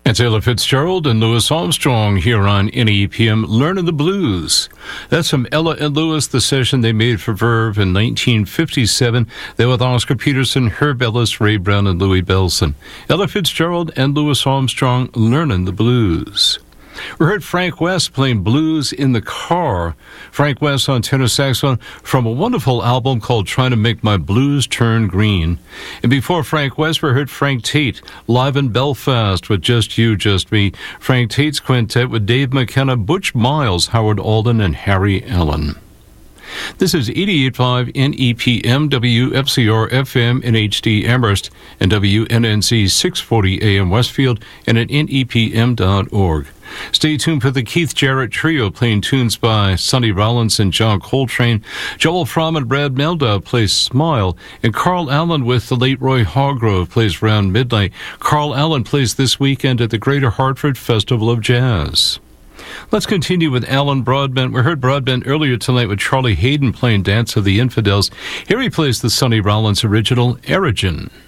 It's Ella Fitzgerald and Louis Armstrong here on NEPM Learning the Blues. That's from Ella and Louis, the session they made for Verve in 1957. They're with Oscar Peterson, Herb Ellis, Ray Brown, and Louis Bellson. Ella Fitzgerald and Louis Armstrong Learning the Blues. We heard Frank West playing Blues in the Car. Frank West on tenor saxophone from a wonderful album called Trying to Make My Blues Turn Green. And before Frank West, we heard Frank Tate live in Belfast with Just You, Just Me. Frank Tate's quintet with Dave McKenna, Butch Miles, Howard Alden, and Harry Allen. This is 88.5 NEPM, WFCR FM in HD Amherst, and WNNC 640 AM Westfield, and at NEPM.org. Stay tuned for the Keith Jarrett Trio playing tunes by Sonny Rollins and John Coltrane. Joel Fromm and Brad Meldau plays Smile, and Carl Allen with the late Roy Hargrove plays Round Midnight. Carl Allen plays this weekend at the Greater Hartford Festival of Jazz. Let's continue with Alan Broadbent. We heard Broadbent earlier tonight with Charlie Hayden playing Dance of the Infidels. Here he plays the Sonny Rollins original, Erigen.